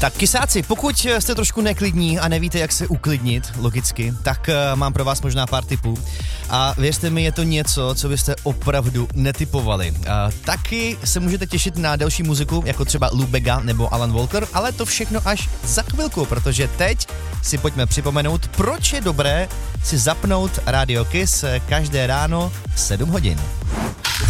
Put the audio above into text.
Tak kysáci, pokud jste trošku neklidní a nevíte, jak se uklidnit, logicky, tak mám pro vás možná pár tipů. A věřte mi, je to něco, co byste opravdu netypovali. Taky se můžete těšit na další muziku, jako třeba Lou Bega nebo Alan Walker, ale to všechno až za chvilku, protože teď si pojďme připomenout, proč je dobré si zapnout Radio Kiss každé ráno v 7 hodin.